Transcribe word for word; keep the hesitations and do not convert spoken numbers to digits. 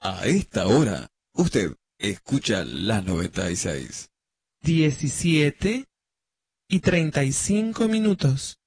A esta hora, usted escucha la noventa y seis. diecisiete y treinta y cinco minutos.